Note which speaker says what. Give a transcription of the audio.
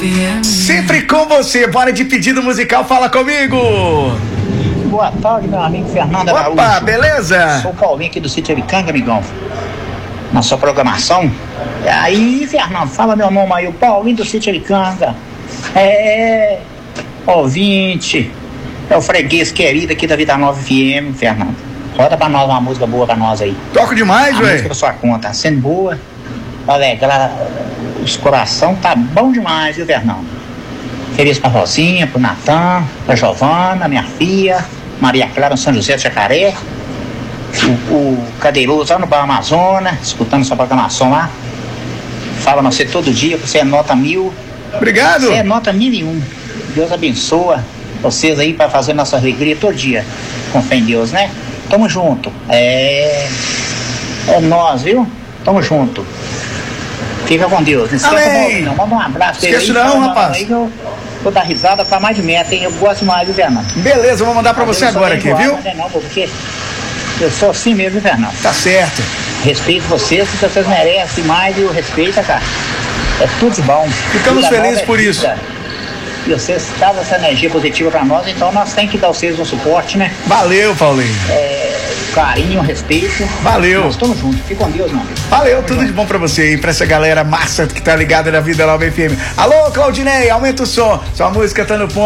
Speaker 1: Sempre com você, bora de pedido musical, fala comigo.
Speaker 2: Boa tarde, meu amigo Fernando Araújo.
Speaker 1: Opa, beleza?
Speaker 2: Sou o Paulinho aqui do Sítio Aricanga, amigão. Na sua programação. E aí, Fernando, fala meu nome aí, o Paulinho do Sítio Aricanga. Ouvinte, é o freguês querido aqui da Vida Nova FM, Fernando. Roda pra nós uma música boa pra nós aí.
Speaker 1: Toco demais,
Speaker 2: velho. A música
Speaker 1: velho.
Speaker 2: da sua conta, sendo boa, pra alegrar os coração, tá bom demais, viu, Fernando? Feliz pra Rosinha, pro Natan, pra Giovana, minha filha, Maria Clara, no São José do Jacaré, o Cadeiroso lá no Bar Amazonas, escutando sua programação lá. Fala você todo dia, você é nota 1000.
Speaker 1: Obrigado.
Speaker 2: Você é nota 1001. Deus abençoa vocês aí pra fazer nossa alegria todo dia. Com fé em Deus, né? Tamo junto. É nós, viu? Tamo junto. Fica com Deus. Não esqueça, não. Manda um abraço.
Speaker 1: Esquece não, rapaz.
Speaker 2: Aí que eu vou dar risada pra mais de meta, hein? Eu gosto mais, viu, Fernando?
Speaker 1: Beleza, eu vou mandar pra você agora aqui, viu?
Speaker 2: Não, porque eu sou assim mesmo, viu, Fernando?
Speaker 1: Tá certo.
Speaker 2: Respeito vocês, porque vocês merecem mais e o respeito, cara. É tudo de bom.
Speaker 1: Ficamos felizes por isso.
Speaker 2: E vocês trazem essa energia positiva pra nós, então nós temos que dar vocês um suporte, né?
Speaker 1: Valeu, Paulinho.
Speaker 2: Carinho, respeito.
Speaker 1: Valeu.
Speaker 2: Nós estamos juntos. Fica com Deus, meu amigo.
Speaker 1: Valeu, tudo de bom pra você aí, pra essa galera massa que tá ligada na Vida Nova FM. Alô, Claudinei, aumenta o som. Sua música tá no ponto.